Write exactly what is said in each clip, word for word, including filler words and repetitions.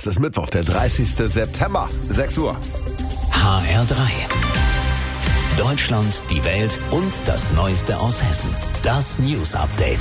Es ist Mittwoch, der dreißigsten September, sechs Uhr. H R drei. Deutschland, die Welt und das Neueste aus Hessen. Das News Update.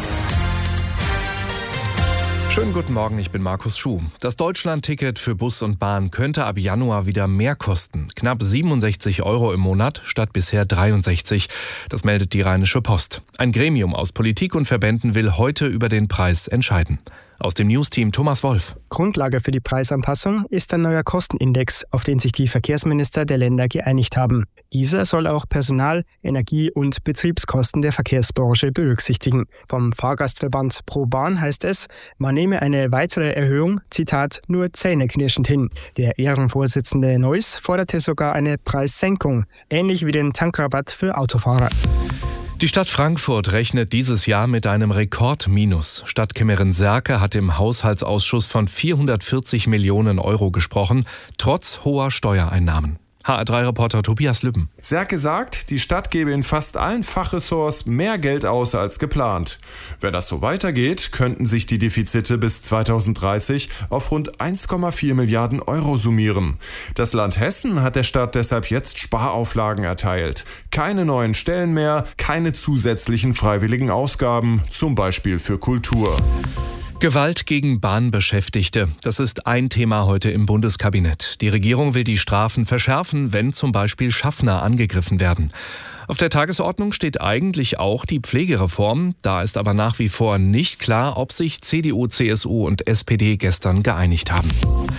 Schönen guten Morgen, ich bin Markus Schuh. Das Deutschland-Ticket für Bus und Bahn könnte ab Januar wieder mehr kosten. Knapp siebenundsechzig Euro im Monat statt bisher dreiundsechzig. Das meldet die Rheinische Post. Ein Gremium aus Politik und Verbänden will heute über den Preis entscheiden. Aus dem Newsteam Thomas Wolf. Grundlage für die Preisanpassung ist ein neuer Kostenindex, auf den sich die Verkehrsminister der Länder geeinigt haben. Dieser soll auch Personal-, Energie- und Betriebskosten der Verkehrsbranche berücksichtigen. Vom Fahrgastverband ProBahn heißt es, man nehme eine weitere Erhöhung, Zitat, nur zähneknirschend hin. Der Ehrenvorsitzende Neuss forderte sogar eine Preissenkung, ähnlich wie den Tankrabatt für Autofahrer. Die Stadt Frankfurt rechnet dieses Jahr mit einem Rekordminus. Stadtkämmerin Serke hat im Haushaltsausschuss von vierhundertvierzig Millionen Euro gesprochen, trotz hoher Steuereinnahmen. H R drei Reporter Tobias Lübben. Serke sagt, die Stadt gebe in fast allen Fachressorts mehr Geld aus als geplant. Wenn das so weitergeht, könnten sich die Defizite bis zweitausenddreißig auf rund eins Komma vier Milliarden Euro summieren. Das Land Hessen hat der Stadt deshalb jetzt Sparauflagen erteilt. Keine neuen Stellen mehr, keine zusätzlichen freiwilligen Ausgaben, zum Beispiel für Kultur. Gewalt gegen Bahnbeschäftigte. Das ist ein Thema heute im Bundeskabinett. Die Regierung will die Strafen verschärfen, wenn zum Beispiel Schaffner angegriffen werden. Auf der Tagesordnung steht eigentlich auch die Pflegereform. Da ist aber nach wie vor nicht klar, ob sich C D U, C S U und S P D gestern geeinigt haben.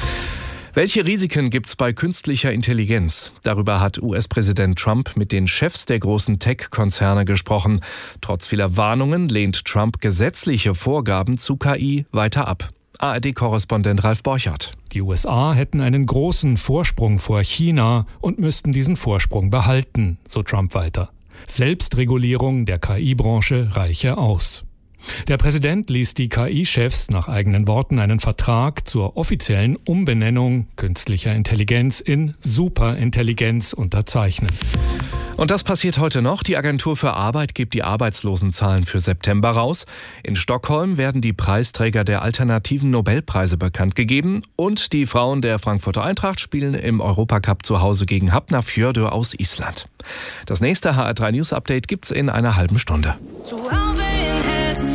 Welche Risiken gibt's bei künstlicher Intelligenz? Darüber hat U S-Präsident Trump mit den Chefs der großen Tech-Konzerne gesprochen. Trotz vieler Warnungen lehnt Trump gesetzliche Vorgaben zu K I weiter ab. A R D-Korrespondent Ralf Borchardt. Die U S A hätten einen großen Vorsprung vor China und müssten diesen Vorsprung behalten, so Trump weiter. Selbstregulierung der K I-Branche reiche aus. Der Präsident ließ die K I-Chefs nach eigenen Worten einen Vertrag zur offiziellen Umbenennung künstlicher Intelligenz in Superintelligenz unterzeichnen. Und das passiert heute noch. Die Agentur für Arbeit gibt die Arbeitslosenzahlen für September raus. In Stockholm werden die Preisträger der alternativen Nobelpreise bekannt gegeben. Und die Frauen der Frankfurter Eintracht spielen im Europacup zu Hause gegen Hafnarfjörður aus Island. Das nächste H R drei News Update gibt's in einer halben Stunde. Zu Hause in Hessen.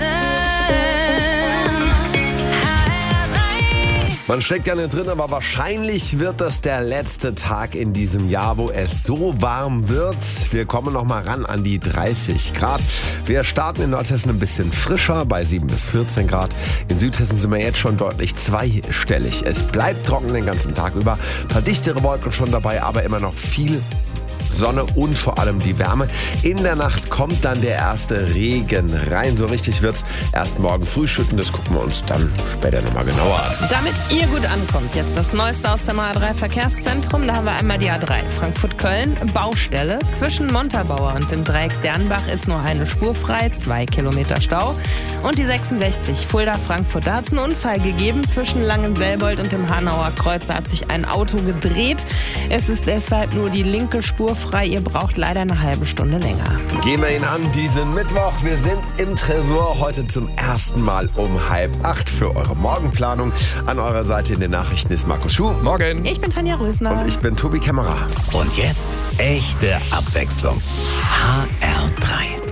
Man steckt gerne drin, aber wahrscheinlich wird das der letzte Tag in diesem Jahr, wo es so warm wird. Wir kommen noch mal ran an die dreißig Grad. Wir starten in Nordhessen ein bisschen frischer, bei sieben bis vierzehn Grad. In Südhessen sind wir jetzt schon deutlich zweistellig. Es bleibt trocken den ganzen Tag über. Ein paar dichtere Wolken schon dabei, aber immer noch viel Sonne und vor allem die Wärme. In der Nacht kommt dann der erste Regen rein. So richtig wird's erst morgen früh schütten. Das gucken wir uns dann später nochmal genauer an. Damit ihr gut ankommt, jetzt das Neueste aus dem A R drei Verkehrszentrum. Da haben wir einmal die A drei Frankfurt-Köln, Baustelle. Zwischen Montabaur und dem Dreieck Dernbach ist nur eine Spur frei, zwei Kilometer Stau. Und die sechsundsechzig Fulda-Frankfurt, da hat es einen Unfall gegeben. Zwischen Langenselbold und dem Hanauer Kreuz, da hat sich ein Auto gedreht. Es ist deshalb nur die linke Spur frei. Ihr braucht leider eine halbe Stunde länger. Gehen wir ihn an, diesen Mittwoch. Wir sind im Tresor heute zum ersten Mal um halb acht für eure Morgenplanung. An eurer Seite in den Nachrichten ist Markus Schuh. Morgen. Ich bin Tanja Rösner. Und ich bin Tobi Kämmerer. Und jetzt echte Abwechslung. H R drei.